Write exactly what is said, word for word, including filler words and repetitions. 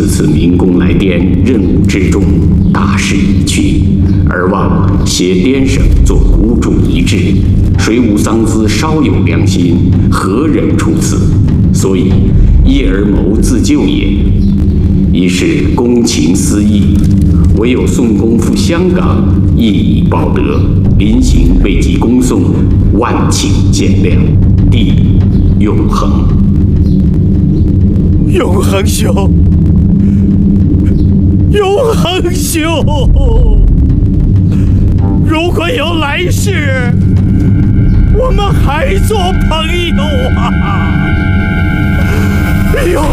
此次明公来滇任务之重，大势已去，而望携滇省做孤注一掷。水武桑兹稍有良心，何忍出此？所以业而谋自救也。一是公情私义，唯有宋公赴香港，一以报德，临行未及恭送，万请见谅。弟永恒。 永恒兄，永恒兄，如果有来世，我们还做朋友啊！永